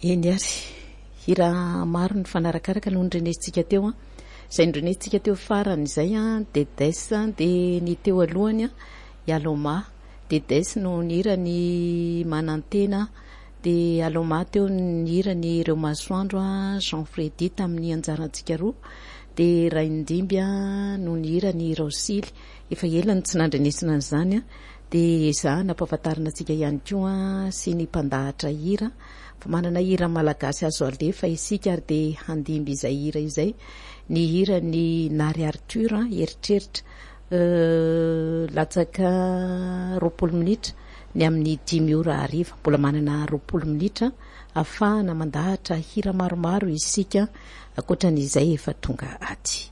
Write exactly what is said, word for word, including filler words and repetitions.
eny ary hira maro ny fanarakaraka no ndrenesitsika teo a izay ndrenesitsika teo farany izay a de des de ny teo alohany a Aloma de des no nira ny manantena de Aloma teo nira ny ireo masoandro a Jean Freddy tamin'ny anjarantsika roa de Raindimby no nira ny Rosily efa elany tsy nandrenesina an'izany a de za nampahafantarina antsika ihany koa sy ny mpandahatra hira fa manana hira malagasy azo alefa isika ary de handimby izay hira izay ny hira ny Nary Arthur eritreritra latsaka roapolo minitra ny amin'ny dimy ora ariva mbola manana roapolo minitra afahana mandahatra hira maromaro isika akoatran'izay efa tonga aty.